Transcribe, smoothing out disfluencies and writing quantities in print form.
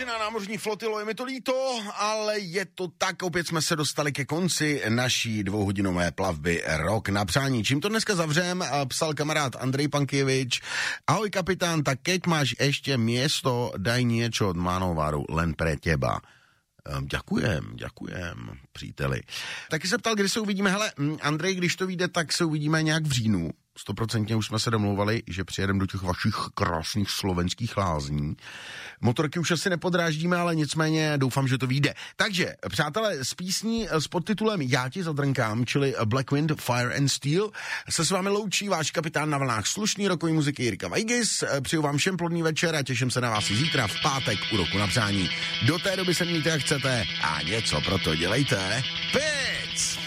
Vážená námořní flotilo, je mi to líto, ale je to tak, opět jsme se dostali ke konci naší 2hodinové plavby Rok na přání. Čím to dneska zavřem, psal kamarád Andrej Pankievič. Ahoj kapitán, tak keď máš ještě město, daj niečo od Manovaru len pre teba. Ďakujem, příteli. Taky se ptal, kdy se uvidíme. Hele, Andrej, když to vyjde, tak se uvidíme nějak v říjnu. 100% už jsme se domlouvali, že přijedeme do těch vašich krásných slovenských lázní. Motorky už asi nepodráždíme, ale nicméně doufám, že to vyjde. Takže, přátelé, s písní s podtitulem Já ti zadrnkám, čili Black Wind, Fire and Steel, se s vámi loučí váš kapitán na vlnách slušný rokový muziky Jirka Vajgis. Přeju vám všem plodný večer a těším se na vás i zítra v pátek u Roku na přání. Do té doby se mějte jak chcete a něco pro to dělejte. Pic!